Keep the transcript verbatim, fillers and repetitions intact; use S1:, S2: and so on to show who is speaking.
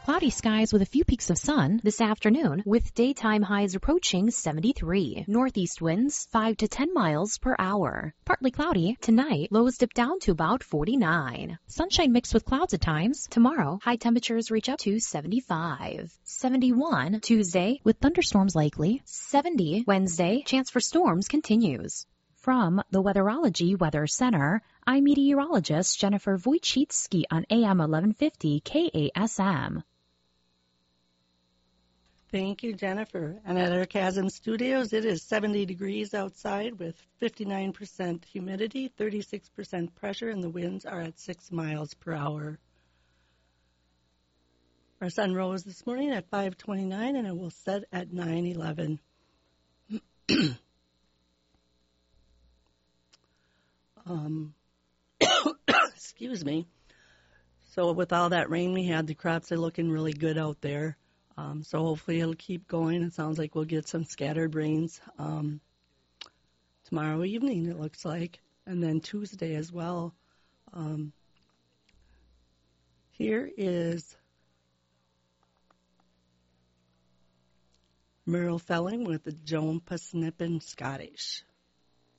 S1: Cloudy skies with a few peaks of sun this afternoon with daytime highs approaching seventy-three. Northeast winds five to ten miles per hour. Partly cloudy. Tonight, lows dip down to about forty-nine. Sunshine mixed with clouds at times. Tomorrow, high temperatures reach up to seventy-five. seventy-one Tuesday with thunderstorms likely. seventy Wednesday, chance for storms continues. From the Weatherology Weather Center, I'm meteorologist Jennifer Wojcicki on A M eleven fifty K A S M.
S2: Thank you, Jennifer. And at our Chasm Studios, it is seventy degrees outside with fifty-nine percent humidity, thirty-six percent pressure, and the winds are at six miles per hour. Our sun rose this morning at five twenty-nine, and it will set at nine eleven. um, excuse me. So with all that rain we had, the crops are looking really good out there. Um, so hopefully it'll keep going. It sounds like we'll get some scattered rains um, tomorrow evening, it looks like, and then Tuesday as well. Um, here is Merle Felling with the Joan Pasnippin Scottish.